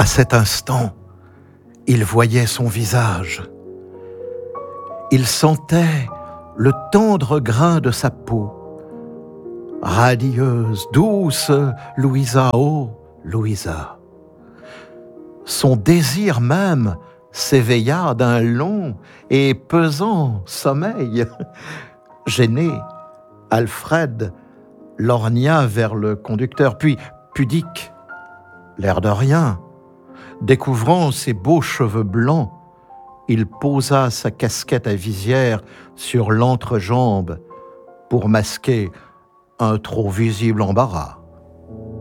À cet instant, il voyait son visage. Il sentait le tendre grain de sa peau. Radieuse, douce Louisa, oh Louisa. Son désir même s'éveilla d'un long et pesant sommeil. Gêné, Alfred lorgna vers le conducteur, puis, pudique, l'air de rien, découvrant ses beaux cheveux blancs, il posa sa casquette à visière sur l'entrejambe pour masquer un trop visible embarras.